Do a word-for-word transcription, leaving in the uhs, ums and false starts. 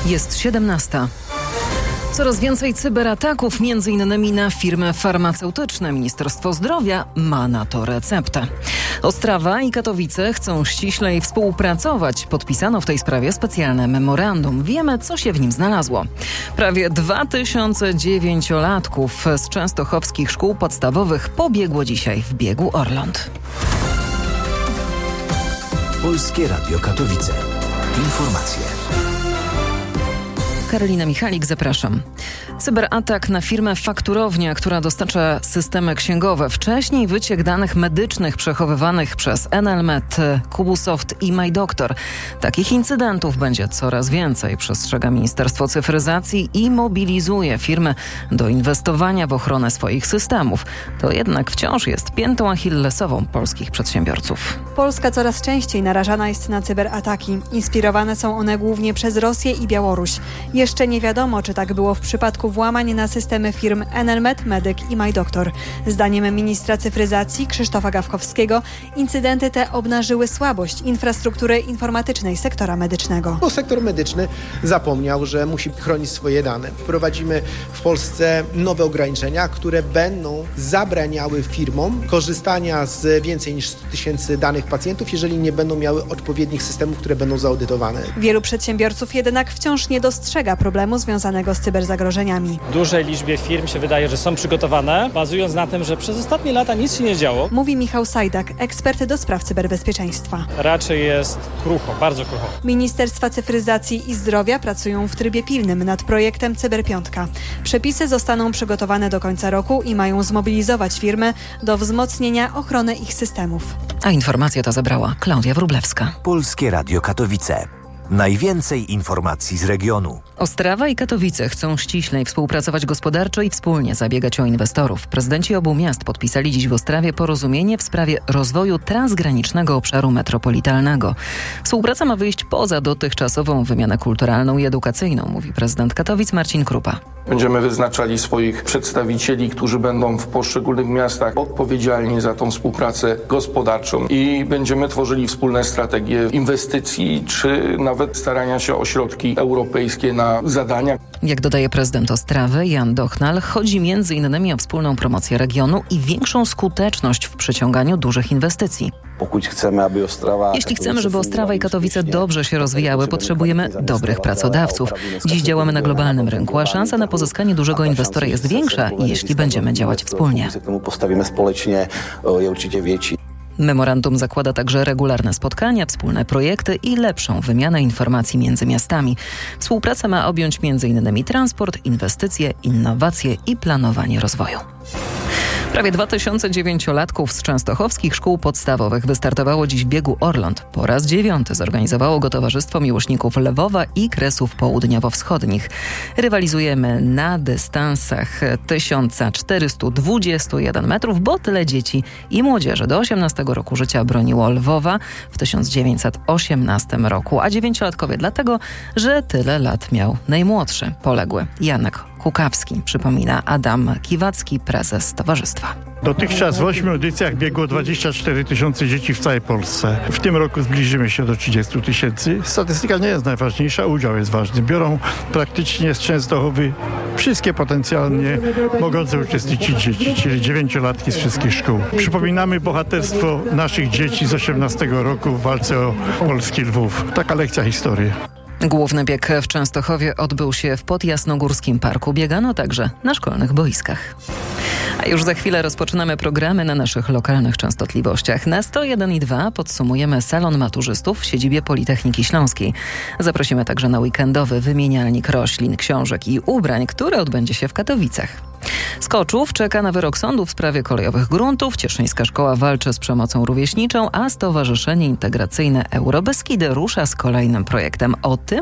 Jest siedemnasta. Coraz więcej cyberataków, między innymi na firmy farmaceutyczne. Ministerstwo Zdrowia ma na to receptę. Ostrawa i Katowice chcą ściślej współpracować. Podpisano w tej sprawie specjalne memorandum. Wiemy, co się w nim znalazło. Prawie dwa tysiące dziewięciolatków z częstochowskich szkół podstawowych pobiegło dzisiaj w biegu Orląt. Polskie Radio Katowice. Informacje. Karolina Michalik, zapraszam. Cyberatak na firmę Fakturownia, która dostarcza systemy księgowe. Wcześniej wyciek danych medycznych przechowywanych przez Enelmet, Kubusoft i MyDoktor. Takich incydentów będzie coraz więcej, przestrzega Ministerstwo Cyfryzacji i mobilizuje firmy do inwestowania w ochronę swoich systemów. To jednak wciąż jest piętą achillesową polskich przedsiębiorców. Polska coraz częściej narażana jest na cyberataki. Inspirowane są one głównie przez Rosję i Białoruś. Jeszcze nie wiadomo, czy tak było w przypadku włamań na systemy firm Enelmet, Medyk i MyDoktor. Zdaniem ministra cyfryzacji Krzysztofa Gawkowskiego incydenty te obnażyły słabość infrastruktury informatycznej sektora medycznego. Bo sektor medyczny zapomniał, że musi chronić swoje dane. Wprowadzimy w Polsce nowe ograniczenia, które będą zabraniały firmom korzystania z więcej niż stu tysięcy danych pacjentów, jeżeli nie będą miały odpowiednich systemów, które będą zaudytowane. Wielu przedsiębiorców jednak wciąż nie dostrzega problemu związanego z cyberzagrożeniami. Dużej liczbie firm się wydaje, że są przygotowane, bazując na tym, że przez ostatnie lata nic się nie działo. Mówi Michał Sajdak, ekspert do spraw cyberbezpieczeństwa. Raczej jest krucho, bardzo krucho. Ministerstwa Cyfryzacji i Zdrowia pracują w trybie pilnym nad projektem Cyberpiątka. Przepisy zostaną przygotowane do końca roku i mają zmobilizować firmy do wzmocnienia ochrony ich systemów. A informację to zebrała Klaudia Wróblewska. Polskie Radio Katowice. Najwięcej informacji z regionu. Ostrawa i Katowice chcą ściślej współpracować gospodarczo i wspólnie zabiegać o inwestorów. Prezydenci obu miast podpisali dziś w Ostrawie porozumienie w sprawie rozwoju transgranicznego obszaru metropolitalnego. Współpraca ma wyjść poza dotychczasową wymianę kulturalną i edukacyjną, mówi prezydent Katowic Marcin Krupa. Będziemy wyznaczali swoich przedstawicieli, którzy będą w poszczególnych miastach odpowiedzialni za tą współpracę gospodarczą i będziemy tworzyli wspólne strategie inwestycji czy nawet starania się o środki europejskie na zadania. Jak dodaje prezydent Ostrawy Jan Dochnal, chodzi między innymi o wspólną promocję regionu i większą skuteczność w przyciąganiu dużych inwestycji. Jeśli chcemy, żeby Ostrawa i Katowice dobrze się rozwijały, potrzebujemy dobrych pracodawców. Dziś działamy na globalnym rynku, a szansa na pozyskanie dużego inwestora jest większa, jeśli będziemy działać wspólnie. Memorandum zakłada także regularne spotkania, wspólne projekty i lepszą wymianę informacji między miastami. Współpraca ma objąć między innymi transport, inwestycje, innowacje i planowanie rozwoju. Prawie dwa tysiące dziewięciolatków z częstochowskich szkół podstawowych wystartowało dziś w biegu Orląt. Po raz dziewiąty zorganizowało go Towarzystwo Miłośników Lwowa i Kresów Południowo-Wschodnich. Rywalizujemy na dystansach tysiąc czterysta dwadzieścia jeden metrów, bo tyle dzieci i młodzieży do osiemnastego roku życia broniło Lwowa w tysiąc dziewięćset osiemnastym roku, a dziewięciolatkowie dlatego, że tyle lat miał najmłodszy, poległy Janek Kukawski, przypomina Adam Kiwacki, prezes towarzystwa. Dotychczas w ośmiu edycjach biegło dwadzieścia cztery tysiące dzieci w całej Polsce. W tym roku zbliżymy się do trzydziestu tysięcy. Statystyka nie jest najważniejsza, udział jest ważny. Biorą praktycznie z Częstochowy wszystkie potencjalnie mogące uczestniczyć dzieci, czyli dziewięciolatki z wszystkich szkół. Przypominamy bohaterstwo naszych dzieci z osiemnastego roku w walce o polski Lwów. Taka lekcja historii. Główny bieg w Częstochowie odbył się w Podjasnogórskim Parku. Biegano także na szkolnych boiskach. A już za chwilę rozpoczynamy programy na naszych lokalnych częstotliwościach. Na sto jeden i dwa podsumujemy salon maturzystów w siedzibie Politechniki Śląskiej. Zaprosimy także na weekendowy wymienialnik roślin, książek i ubrań, który odbędzie się w Katowicach. Skoczów czeka na wyrok sądu w sprawie kolejowych gruntów. Cieszyńska Szkoła walczy z przemocą rówieśniczą, a Stowarzyszenie Integracyjne Eurobeskidy rusza z kolejnym projektem. O tym